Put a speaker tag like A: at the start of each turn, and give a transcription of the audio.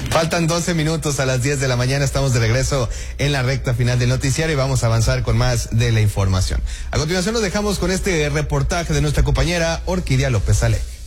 A: Faltan 12 minutos a las 10 de la mañana. Estamos de regreso en la recta final del noticiario y vamos a avanzar con más de la información. A continuación nos dejamos con este reportaje de nuestra compañera Orquídea López Ale.